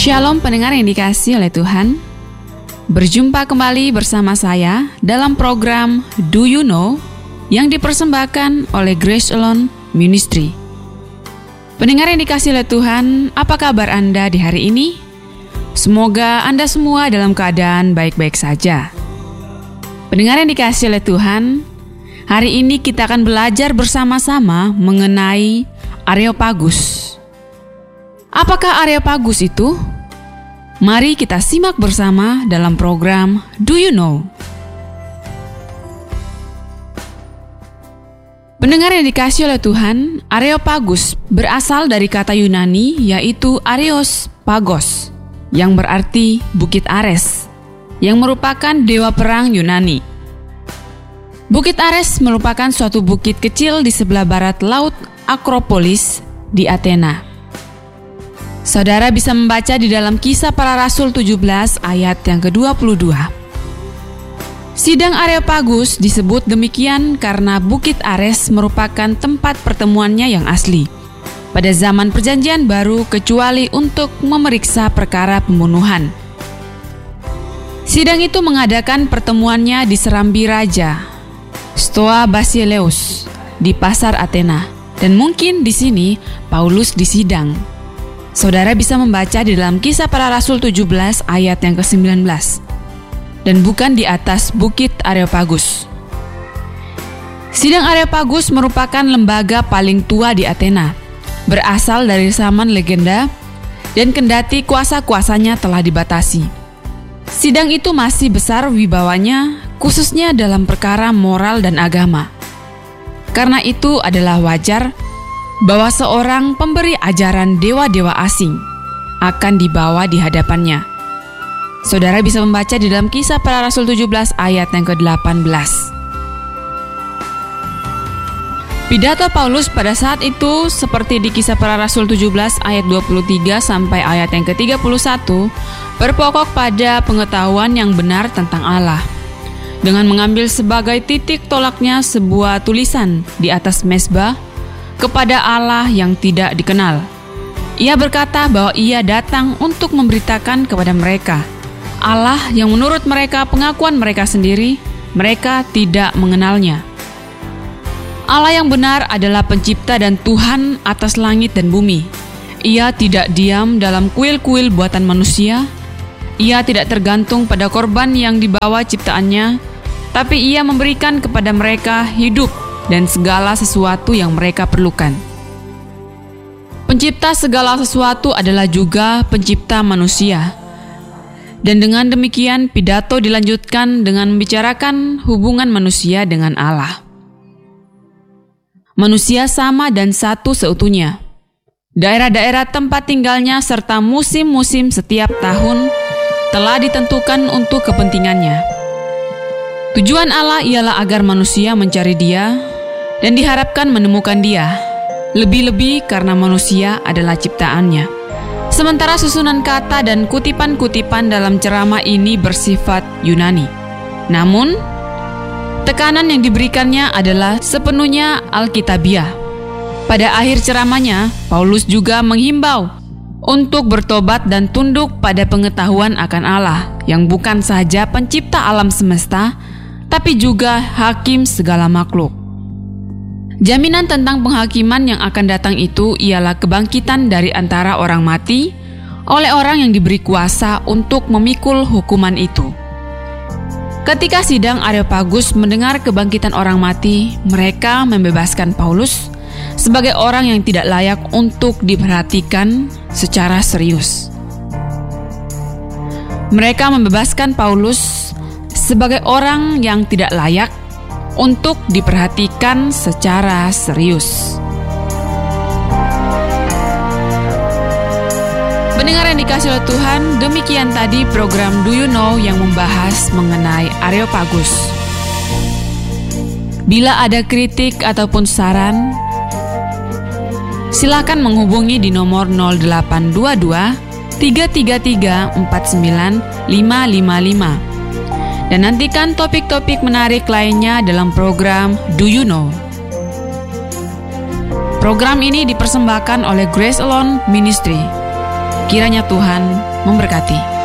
Shalom pendengar yang dikasihi oleh Tuhan. Berjumpa kembali bersama saya dalam program Do You Know yang dipersembahkan oleh Grace Alone Ministry. Pendengar yang dikasihi oleh Tuhan, apa kabar Anda di hari ini? Semoga Anda semua dalam keadaan baik-baik saja. Pendengar yang dikasihi oleh Tuhan, hari ini kita akan belajar bersama-sama mengenai Areopagus. Apakah Areopagus itu? Mari kita simak bersama dalam program Do You Know. Pendengar yang dikasihi oleh Tuhan, Areopagus berasal dari kata Yunani yaitu Areos Pagos, yang berarti Bukit Ares, yang merupakan dewa perang Yunani. Bukit Ares merupakan suatu bukit kecil di sebelah barat Laut Akropolis di Athena. Saudara bisa membaca di dalam Kisah Para Rasul 17 ayat yang ke-22. Sidang Areopagus disebut demikian karena Bukit Ares merupakan tempat pertemuannya yang asli pada zaman Perjanjian Baru kecuali untuk memeriksa perkara pembunuhan. Sidang itu mengadakan pertemuannya di Serambi Raja, Stoa Basileus, di Pasar Athena, dan mungkin di sini Paulus disidang. Saudara bisa membaca di dalam Kisah Para Rasul 17 ayat yang ke-19, dan bukan di atas Bukit Areopagus. Sidang Areopagus merupakan lembaga paling tua di Athena, berasal dari zaman legenda, dan kendati kuasa-kuasanya telah dibatasi. Sidang itu masih besar wibawanya, khususnya dalam perkara moral dan agama. Karena itu adalah wajar bahwa seorang pemberi ajaran dewa-dewa asing akan dibawa di hadapannya. Saudara bisa membaca di dalam Kisah Para Rasul 17 ayat yang ke-18. Pidato Paulus pada saat itu seperti di Kisah Para Rasul 17 ayat 23 sampai ayat yang ke-31 berpokok pada pengetahuan yang benar tentang Allah, dengan mengambil sebagai titik tolaknya sebuah tulisan di atas mezbah kepada Allah yang tidak dikenal. Ia berkata bahwa ia datang untuk memberitakan kepada mereka Allah yang menurut mereka pengakuan mereka sendiri, mereka tidak mengenalnya. Allah yang benar adalah pencipta dan Tuhan atas langit dan bumi. Ia tidak diam dalam kuil-kuil buatan manusia. Ia tidak tergantung pada korban yang dibawa ciptaannya, tapi ia memberikan kepada mereka hidup dan segala sesuatu yang mereka perlukan. Pencipta segala sesuatu adalah juga pencipta manusia. Dan dengan demikian pidato dilanjutkan dengan membicarakan hubungan manusia dengan Allah. Manusia sama dan satu seutuhnya. Daerah-daerah tempat tinggalnya serta musim-musim setiap tahun telah ditentukan untuk kepentingannya. Tujuan Allah ialah agar manusia mencari Dia dan diharapkan menemukan Dia, lebih-lebih karena manusia adalah ciptaannya. Sementara susunan kata dan kutipan-kutipan dalam ceramah ini bersifat Yunani. Namun, tekanan yang diberikannya adalah sepenuhnya Alkitabiah. Pada akhir ceramahnya, Paulus juga menghimbau untuk bertobat dan tunduk pada pengetahuan akan Allah, yang bukan saja pencipta alam semesta, tapi juga hakim segala makhluk. Jaminan tentang penghakiman yang akan datang itu ialah kebangkitan dari antara orang mati oleh orang yang diberi kuasa untuk memikul hukuman itu. Ketika sidang Areopagus mendengar kebangkitan orang mati, mereka membebaskan Paulus sebagai orang yang tidak layak untuk diperhatikan secara serius. Mereka membebaskan Paulus sebagai orang yang tidak layak untuk diperhatikan secara serius. Pendengar yang dikasihi oleh Tuhan, demikian tadi program Do You Know yang membahas mengenai Areopagus. Bila ada kritik ataupun saran, silakan menghubungi di nomor 0822 333 49 555. Dan nantikan topik-topik menarik lainnya dalam program Do You Know. Program ini dipersembahkan oleh Grace Alone Ministry. Kiranya Tuhan memberkati.